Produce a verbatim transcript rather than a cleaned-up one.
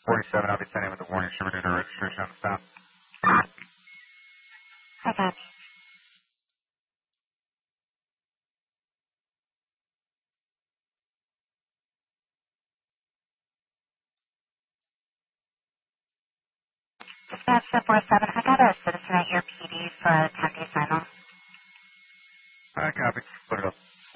forty-seven, I'll be sending with the warning. Sure, we're doing a registration on the stop. Hi, Bob. Dispatch seven four seven, I got a citizen at your P D for a ten day final. All right, copy. Put it up.